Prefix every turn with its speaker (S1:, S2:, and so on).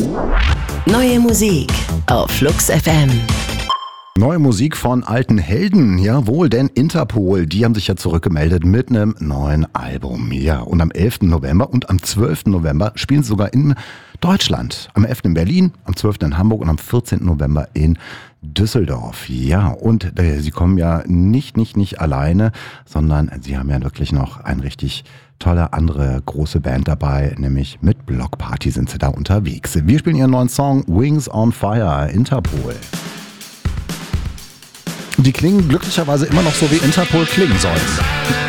S1: Neue Musik auf Flux FM.
S2: Neue Musik von alten Helden, jawohl, denn Interpol, die haben sich ja zurückgemeldet mit einem neuen Album. Ja, und am 11. November und am 12. November spielen sie sogar in Deutschland. Am 11. in Berlin, am 12. in Hamburg und am 14. November in Düsseldorf. Ja, und sie kommen ja nicht alleine, sondern sie haben ja wirklich noch ein richtig tolle andere große Band dabei, nämlich mit Block Party sind sie da unterwegs. Wir spielen ihren neuen Song Wings on Fire, Interpol. Die klingen glücklicherweise immer noch so, wie Interpol klingen sollen.